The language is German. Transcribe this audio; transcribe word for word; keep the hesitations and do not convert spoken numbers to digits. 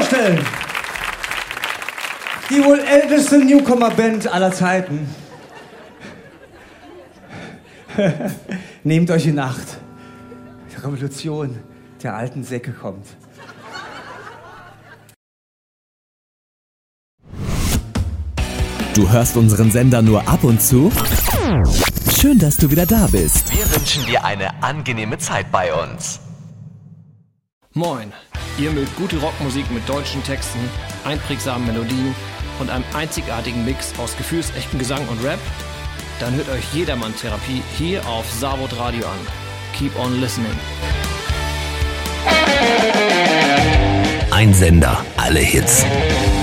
vorstellen. Die wohl älteste Newcomer-Band aller Zeiten. Nehmt euch in Acht. Die Revolution der alten Säcke kommt. Du hörst unseren Sender nur ab und zu? Schön, dass du wieder da bist. Wir wünschen dir eine angenehme Zeit bei uns. Moin, ihr mögt gute Rockmusik mit deutschen Texten, einprägsamen Melodien und einem einzigartigen Mix aus gefühlsechtem Gesang und Rap? Dann hört euch Jedermann-Therapie hier auf Savod Radio an. Keep on listening. Ein Sender, alle Hits.